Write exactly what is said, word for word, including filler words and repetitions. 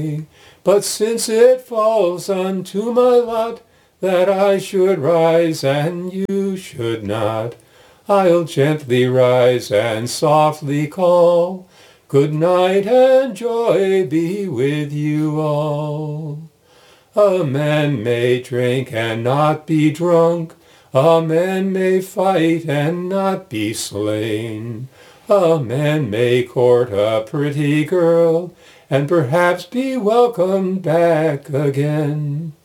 But since it falls unto my lot that I should rise and you should not, I'll gently rise and softly call, good night and joy be with you all. A man may drink and not be drunk, a man may fight and not be slain, a man may court a pretty girl and perhaps be welcomed back again.